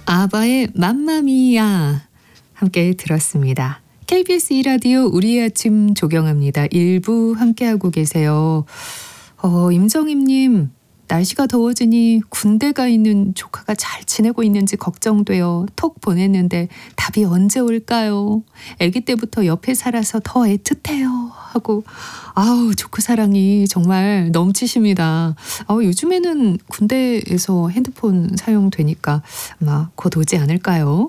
아바의 맘마미아 함께 들었습니다. KBS 2라디오 우리의 아침 조경합니다. 일부 함께하고 계세요. 임정임님, 날씨가 더워지니 군대 가 있는 조카가 잘 지내고 있는지 걱정돼요. 톡 보냈는데 답이 언제 올까요? 아기 때부터 옆에 살아서 더 애틋해요. 하고 조카 사랑이 정말 넘치십니다. 요즘에는 군대에서 핸드폰 사용되니까 아마 곧 오지 않을까요?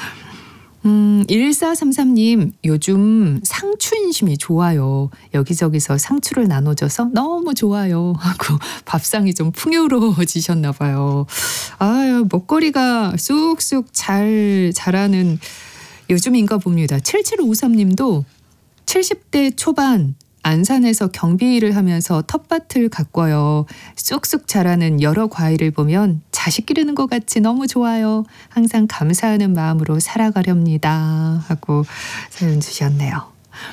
1433님, 요즘 상추 인심이 좋아요. 여기저기서 상추를 나눠줘서 너무 좋아요. 하고 밥상이 좀 풍요로워지셨나 봐요. 먹거리가 쑥쑥 잘 자라는 요즘인가 봅니다. 7753님도 70대 초반 안산에서 경비 일을 하면서 텃밭을 가꿔요. 쑥쑥 자라는 여러 과일을 보면 자식 기르는 것 같이 너무 좋아요. 항상 감사하는 마음으로 살아가렵니다. 하고 사연 주셨네요.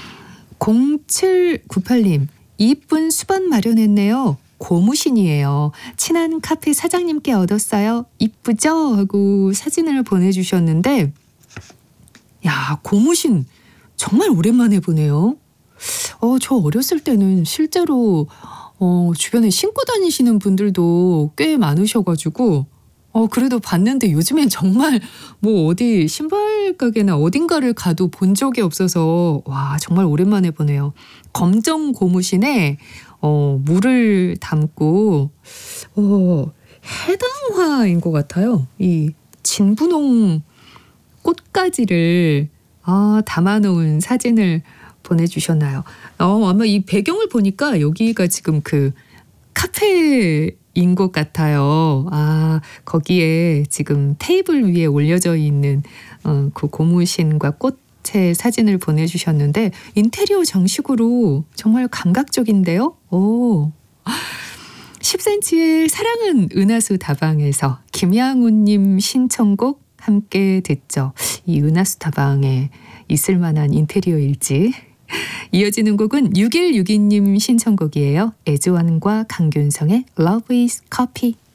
0798님, 이쁜 수건 마련했네요. 고무신이에요. 친한 카페 사장님께 얻었어요. 이쁘죠? 하고 사진을 보내주셨는데, 야, 고무신 정말 오랜만에 보네요. 저 어렸을 때는 실제로 주변에 신고 다니시는 분들도 꽤 많으셔가지고 그래도 봤는데 요즘엔 정말 뭐 어디 신발 가게나 어딘가를 가도 본 적이 없어서 와, 정말 오랜만에 보네요. 검정 고무신에 물을 담고 해당화인 것 같아요. 이 진분홍 꽃가지를 담아놓은 사진을 보내주셨나요? 아마 이 배경을 보니까 여기가 지금 그 카페인 것 같아요. 거기에 지금 테이블 위에 올려져 있는 그 고무신과 꽃의 사진을 보내주셨는데 인테리어 장식으로 정말 감각적인데요. 10cm의 사랑은 은하수 다방에서 김양훈님 신청곡 함께 듣죠. 이 은하수 다방에 있을 만한 인테리어일지. 이어지는 곡은 6162님 신청곡이에요. 애주원과 강균성의 Love is Coffee.